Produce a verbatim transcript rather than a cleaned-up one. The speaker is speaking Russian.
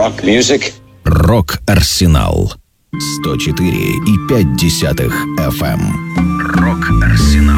rock music. Рок-Арсенал сто четыре и пять десятых эф эм. Рок-Арсенал.